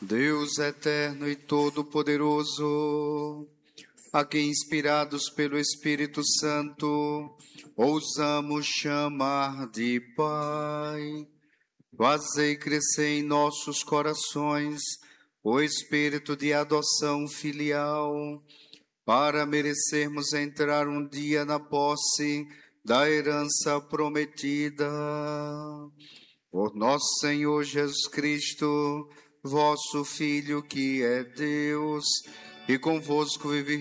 Deus eterno e todo-poderoso, a quem, inspirados pelo Espírito Santo, ousamos chamar de Pai, fazei crescer em nossos corações o espírito de adoção filial, para merecermos entrar um dia na posse da herança prometida. Por nosso Senhor Jesus Cristo, vosso Filho, que é Deus, e convosco vive